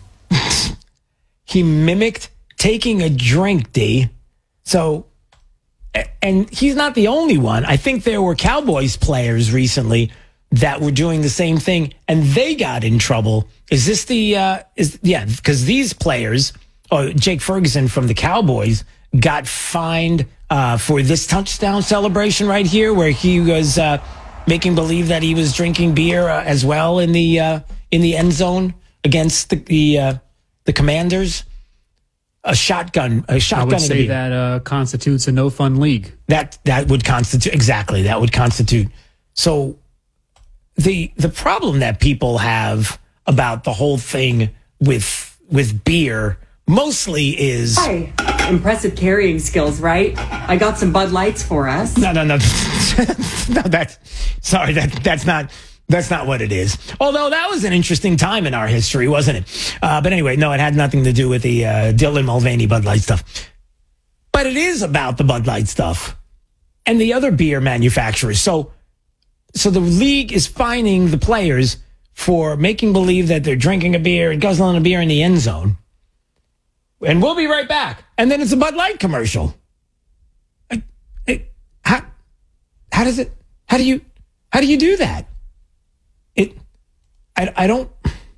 He mimicked taking a drink, D. So, and he's not the only one. I think there were Cowboys players recently that were doing the same thing, and they got in trouble. Is this the, uh, is yeah, because these players, oh, Jake Ferguson from the Cowboys, got fined uh, for this touchdown celebration right here, where he was uh, making believe that he was drinking beer uh, as well in the uh, in the end zone against the the, uh, the Commanders. A shotgun, a I shotgun. would say that uh, constitutes a no fun league. That that would constitute exactly. That would constitute. So the the problem that people have about the whole thing with with beer mostly is Hi. Impressive carrying skills, right? I got some Bud Lights for us. no no no no that's sorry that that's not that's not what it is. Although that was an interesting time in our history, wasn't it? Uh, but anyway, no, it had nothing to do with the uh, Dylan Mulvaney Bud Light stuff. But it is about the Bud Light stuff and the other beer manufacturers. So, so the league is fining the players for making believe that they're drinking a beer and guzzling a beer in the end zone. And we'll be right back. And then it's a Bud Light commercial. I, I, how, how does it, how do you, how do you do that? It, I, I don't,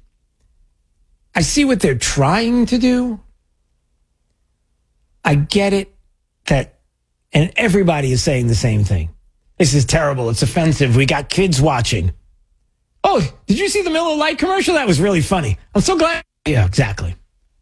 I see what they're trying to do. I get it that, and everybody is saying the same thing. This is terrible. It's offensive. We got kids watching. Oh, did you see the Miller Lite commercial? That was really funny. I'm so glad. Yeah, exactly.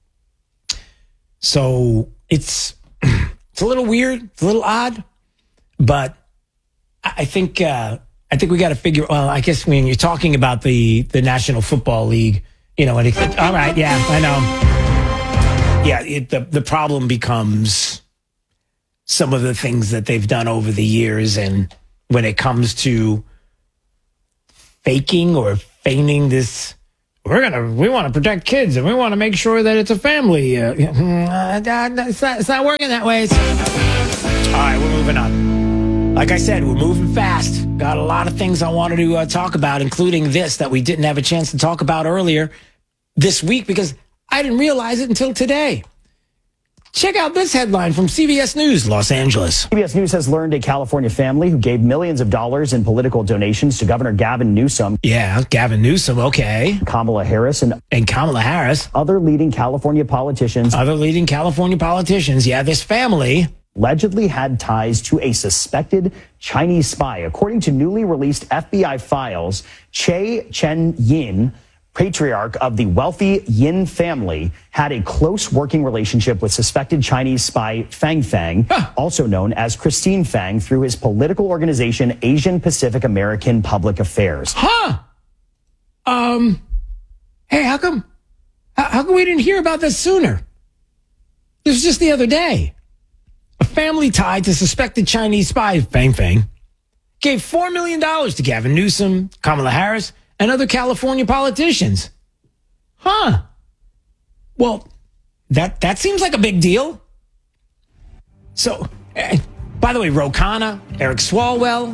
So it's it's a little weird, it's a little odd, but I think uh, I think we got to figure. Well, I guess when you're talking about the the National Football League, you know, and it, all right, yeah, I know. Yeah, it, the the problem becomes some of the things that they've done over the years, and when it comes to faking or feigning this. We're gonna. We want to protect kids, and we want to make sure that it's a family. Uh, uh, it's not. It's not working that way. It's... All right, we're moving on. Like I said, we're moving fast. Got a lot of things I wanted to uh, talk about, including this that we didn't have a chance to talk about earlier this week because I didn't realize it until today. Check out this headline from C B S News, Los Angeles. C B S News has learned a California family who gave millions of dollars in political donations to Governor Gavin Newsom. Yeah, Gavin Newsom, okay. Kamala Harris and, and Kamala Harris. Other leading California politicians. Other leading California politicians. Yeah, this family allegedly had ties to a suspected Chinese spy. According to newly released F B I files, Che Chen-yin, patriarch of the wealthy Yin family, had a close working relationship with suspected Chinese spy Fang Fang, huh. also known as Christine Fang, through his political organization Asian Pacific American Public Affairs. Huh. Um, hey, how come, how, how come we didn't hear about this sooner? This was just the other day. A family tied to suspected Chinese spy Fang Fang gave four million dollars to Gavin Newsom, Kamala Harris, and other California politicians. Huh. Well, that that seems like a big deal. So, eh, by the way, Ro Khanna, Eric Swalwell,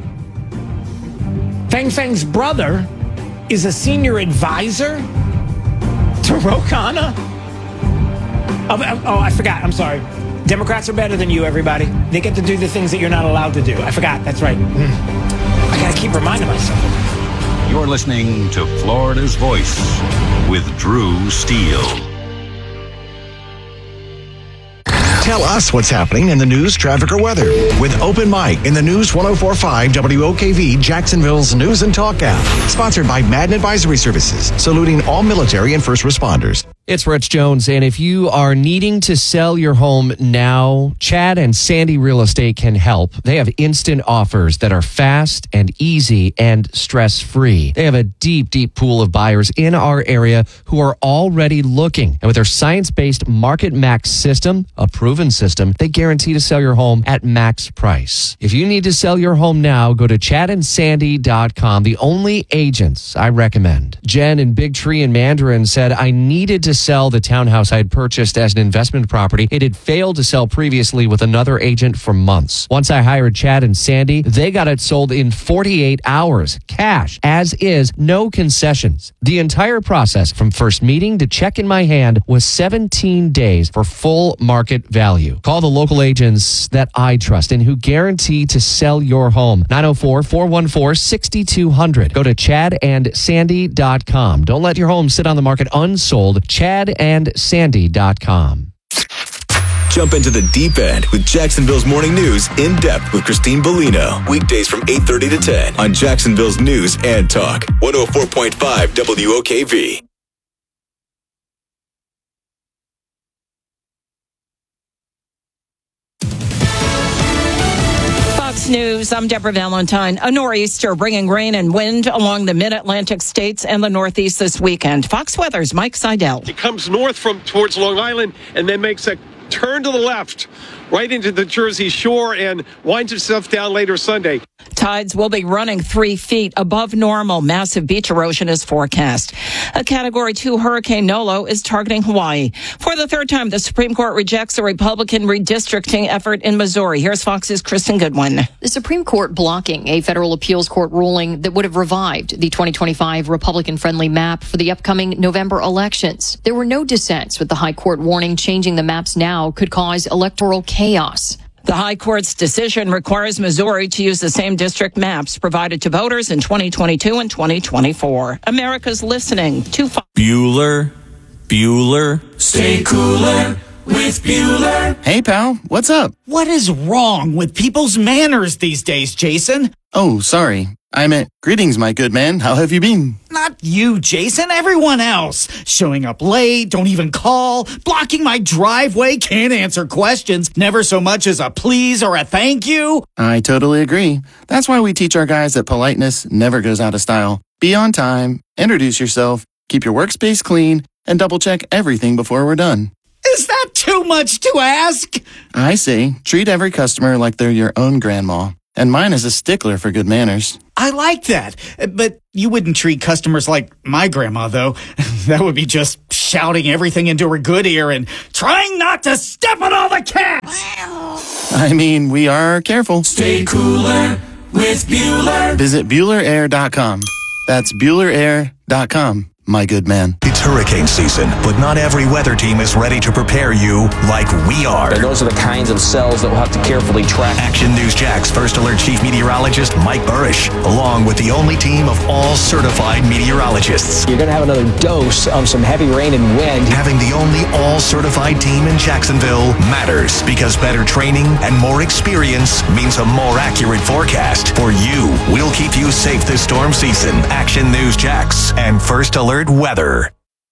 Fang Fang's brother is a senior advisor to Ro Khanna. Oh, oh, I forgot. I'm sorry. Democrats are better than you, everybody. They get to do the things that you're not allowed to do. I forgot. That's right. Mm. I got to keep reminding myself. You're listening to Florida's Voice with Drew Steele. Tell us what's happening in the news, traffic, or weather with Open Mic in the News one oh four point five W O K V Jacksonville's News and Talk app. Sponsored by Madden Advisory Services, saluting all military and first responders. It's Rich Jones, and if you are needing to sell your home now, Chad and Sandy Real Estate can help. They have instant offers that are fast and easy and stress-free. They have a deep, deep pool of buyers in our area who are already looking. And with their science-based Market Max system, a proven system, they guarantee to sell your home at max price. If you need to sell your home now, go to chad and sandy dot com, the only agents I recommend. Jen in Big Tree in Mandarin said, I needed to sell the townhouse I had purchased as an investment property. It had failed to sell previously with another agent for months. Once I hired Chad and Sandy, they got it sold in forty-eight hours. Cash, as is, no concessions. The entire process from first meeting to check in my hand was seventeen days for full market value. Call the local agents that I trust and who guarantee to sell your home. nine oh four, four one four, six two zero zero. Go to chad and sandy dot com. Don't let your home sit on the market unsold. chad and sandy dot com. Jump into the deep end with Jacksonville's Morning News in depth with Christine Bellino. Weekdays from eight thirty to ten on Jacksonville's News and Talk. one oh four point five W O K V. Fox News, I'm Deborah Valentine. A nor'easter bringing rain and wind along the mid-Atlantic states and the Northeast this weekend. Fox Weather's Mike Seidel. It comes north from towards Long Island and then makes a turn to the left right into the Jersey Shore and winds itself down later Sunday. Tides will be running three feet above normal. Massive beach erosion is forecast. A Category two Hurricane Nolo is targeting Hawaii. For the third time, the Supreme Court rejects a Republican redistricting effort in Missouri. Here's Fox's Kristen Goodwin. The Supreme Court blocking a federal appeals court ruling that would have revived the twenty twenty-five Republican-friendly map for the upcoming November elections. There were no dissents, with the High Court warning changing the maps now could cause electoral chaos. The High Court's decision requires Missouri to use the same district maps provided to voters in twenty twenty-two and twenty twenty-four. America's listening to Fox. Bueller, Bueller, stay cooler with Bueller. Hey, pal, what's up? What is wrong with people's manners these days, Jason? Oh, sorry. I meant, greetings, my good man. How have you been? Not you, Jason. Everyone else. Showing up late, don't even call, blocking my driveway, can't answer questions, never so much as a please or a thank you. I totally agree. That's why we teach our guys that politeness never goes out of style. Be on time, introduce yourself, keep your workspace clean, and double-check everything before we're done. Is that too much to ask? I say, treat every customer like they're your own grandma. And mine is a stickler for good manners. I like that. But you wouldn't treat customers like my grandma, though. That would be just shouting everything into her good ear and trying not to step on all the cats. I mean, we are careful. Stay cooler with Bueller. Visit Bueller Air dot com. That's Bueller Air dot com. My good man. It's hurricane season, but not every weather team is ready to prepare you like we are. And those are the kinds of cells that we'll have to carefully track. Action News Jack's First Alert Chief Meteorologist Mike Burrish, along with the only team of all certified meteorologists. You're going to have another dose of some heavy rain and wind. Having the only all-certified team in Jacksonville matters, because better training and more experience means a more accurate forecast. For you, we'll keep you safe this storm season. Action News Jax and First Alert Weather.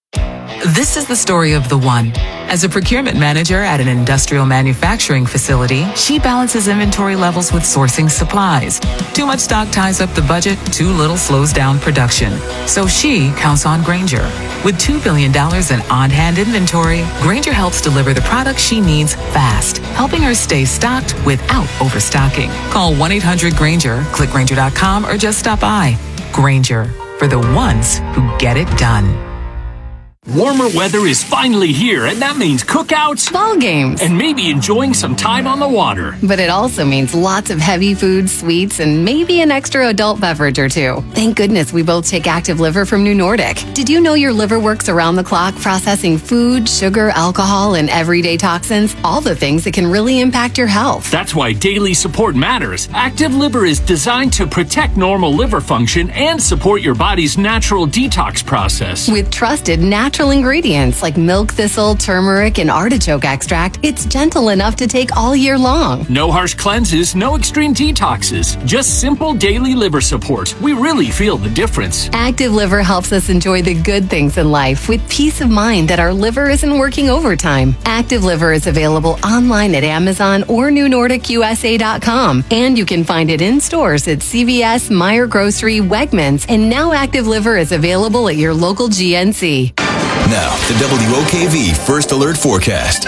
This is the story of the one. As a procurement manager at an industrial manufacturing facility, she balances inventory levels with sourcing supplies. Too much stock ties up the budget, too little slows down production. So she counts on Grainger. With two billion dollars in on-hand inventory, Grainger helps deliver the products she needs fast, helping her stay stocked without overstocking. Call one eight hundred Grainger, click Grainger dot com, or just stop by. Grainger, for the ones who get it done. Warmer weather is finally here, and that means cookouts, ball games, and maybe enjoying some time on the water. But it also means lots of heavy foods, sweets, and maybe an extra adult beverage or two. Thank goodness we both take Active Liver from New Nordic. Did you know your liver works around the clock processing food, sugar, alcohol, and everyday toxins? All the things that can really impact your health. That's why daily support matters. Active Liver is designed to protect normal liver function and support your body's natural detox process. With trusted natural Natural ingredients like milk thistle, turmeric, and artichoke extract, it's gentle enough to take all year long. No harsh cleanses, no extreme detoxes, just simple daily liver support. We really feel the difference. Active Liver helps us enjoy the good things in life with peace of mind that our liver isn't working overtime. Active Liver is available online at Amazon or New Nordic U S A dot com, and you can find it in stores at C V S, Meijer Grocery, Wegmans, and now Active Liver is available at your local G N C. Now, the W O K V First Alert Forecast.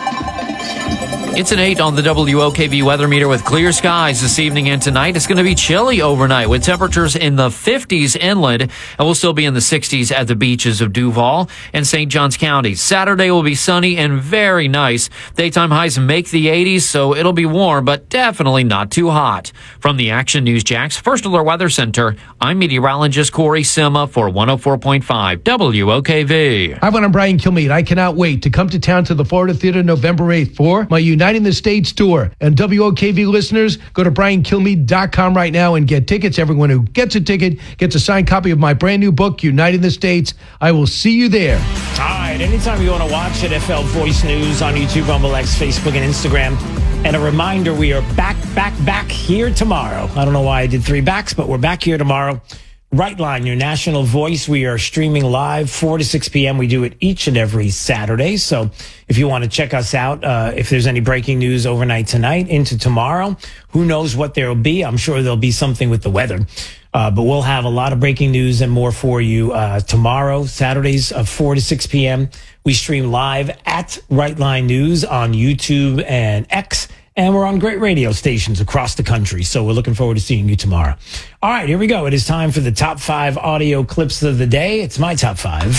It's an eight on the W O K V weather meter with clear skies this evening and tonight. It's going to be chilly overnight with temperatures in the fifties inland, and we'll still be in the sixties at the beaches of Duval and Saint Johns County. Saturday will be sunny and very nice. Daytime highs make the eighties, so it'll be warm, but definitely not too hot. From the Action News Jax First Alert Weather Center, I'm meteorologist Corey Sima for one oh four point five W O K V. Hi, I'm Brian Kilmeade. I cannot wait to come to town to the Florida Theater November eighth for my Uniting the States tour. And W O K V listeners, go to brian kilmeade dot com right now and get tickets. Everyone who gets a ticket gets a signed copy of my brand new book, Uniting the States. I will see you there. All right. Anytime you want to watch it, F L Voice News on YouTube, Rumble X, Facebook, and Instagram. And a reminder, we are back, back, back here tomorrow. I don't know why I did three backs, but we're back here tomorrow. Right Line, your national voice. We are streaming live four to six p.m. We do it each and every Saturday. So if you want to check us out, uh, if there's any breaking news overnight tonight into tomorrow, who knows what there will be. I'm sure there'll be something with the weather. Uh, but we'll have a lot of breaking news and more for you uh, tomorrow, Saturdays of four to six p.m. We stream live at Right Line News on YouTube and X And we're on great radio stations across the country. So we're looking forward to seeing you tomorrow. All right, here we go. It is time for the top five audio clips of the day. It's my top five.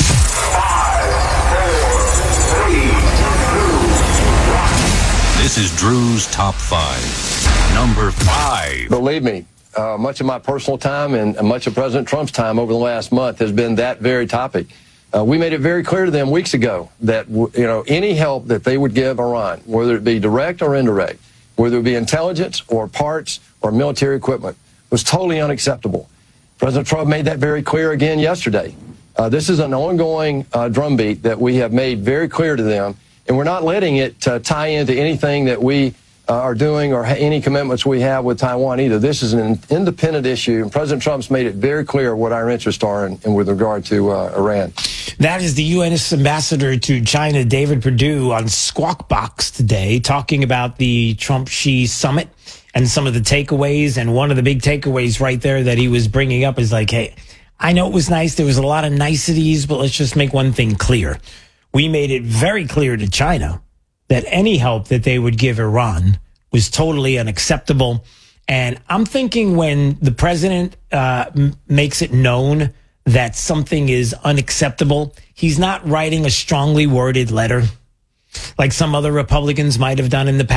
This is Drew's top five. Number five. Believe me, uh, much of my personal time and much of President Trump's time over the last month has been that very topic. Uh, we made it very clear to them weeks ago that, you know, any help that they would give Iran, whether it be direct or indirect, whether it be intelligence or parts or military equipment, was totally unacceptable. President Trump made that very clear again yesterday. Uh, this is an ongoing uh, drumbeat that we have made very clear to them, and we're not letting it uh, tie into anything that we uh, are doing or ha- any commitments we have with Taiwan either. This is an independent issue, and President Trump's made it very clear what our interests are in, in with regard to uh, Iran. That is the U S ambassador to China, David Perdue, on Squawk Box today, talking about the Trump-Xi summit and some of the takeaways. And one of the big takeaways right there that he was bringing up is like, hey, I know it was nice. There was a lot of niceties, but let's just make one thing clear. We made it very clear to China that any help that they would give Iran was totally unacceptable. And I'm thinking when the president uh, m- makes it known that something is unacceptable, he's not writing a strongly worded letter like some other Republicans might have done in the past.